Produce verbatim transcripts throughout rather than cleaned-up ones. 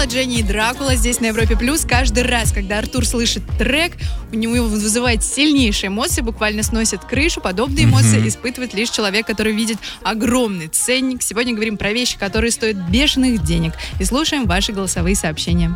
Дженни и Дракула здесь на Европе Плюс. Каждый раз, когда Артур слышит трек, у него вызывает сильнейшие эмоции, буквально сносит крышу. Подобные эмоции mm-hmm. испытывает лишь человек, который видит огромный ценник. Сегодня говорим про вещи, которые стоят бешеных денег. И слушаем ваши голосовые сообщения.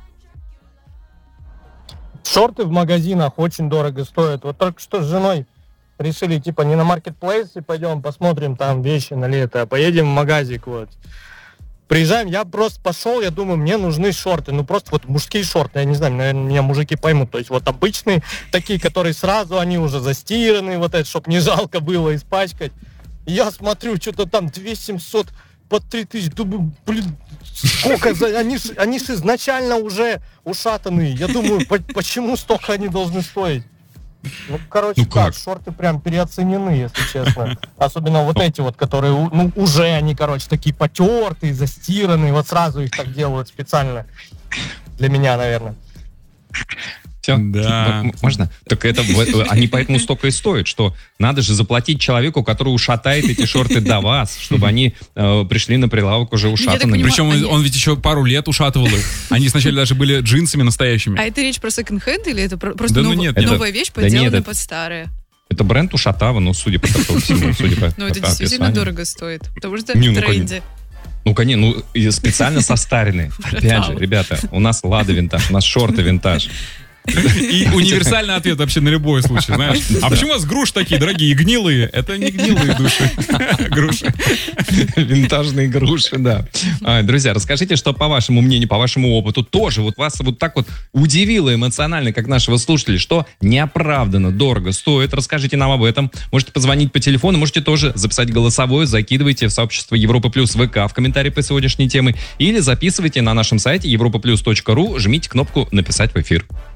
Шорты в магазинах очень дорого стоят. Вот только что с женой решили, типа, не на маркетплейсе пойдем посмотрим там вещи на лето, а поедем в магазик, вот. Приезжаем, я просто пошел, я думаю, мне нужны шорты, ну просто вот мужские шорты, я не знаю, наверное, меня мужики поймут, то есть вот обычные, такие, которые сразу, они уже застиранные, вот это, чтобы не жалко было испачкать. И я смотрю, что-то там две тысячи семьсот по три тысячи, думаю, блин, сколько, за... они ж они ж изначально уже ушатанные, я думаю, по почему столько они должны стоить? Ну, короче, ну, так, шорты прям переоценены, если честно. Особенно вот эти вот, которые, ну, уже они, короче, такие потертые, застиранные. Вот сразу их так делают специально. Для меня, наверное. Все? Да. Можно? Так это, они поэтому столько и стоят, что надо же заплатить человеку, который ушатает эти шорты до вас, чтобы они э, пришли на прилавок уже ушатанными. Причем он, он ведь еще пару лет ушатывал их. Они сначала даже были джинсами настоящими. А это речь про секонд-хенд или это просто да, нов... ну нет, новая это... вещь, поделанная да нет, под старые? Это бренд Ушатава, ну, судя по всему, судя по Ну, это действительно дорого стоит, потому что не, в ну, тренде. Ну, конечно, ну, и специально состаренные. Опять же, ребята, у нас Лада винтаж, у нас шорты винтаж. И универсальный ответ вообще на любой случай, знаешь. А почему у вас груши такие дорогие, гнилые? Это не гнилые души. Груши. Винтажные груши, да. А, друзья, расскажите, что по вашему мнению, по вашему опыту тоже вот вас вот так вот удивило эмоционально, как нашего слушателя, что неоправданно дорого стоит. Расскажите нам об этом. Можете позвонить по телефону, можете тоже записать голосовое, закидывайте в сообщество Европа Плюс ВК в комментарии по сегодняшней теме или записывайте на нашем сайте европа плюс точка ру, жмите кнопку «Написать в эфир».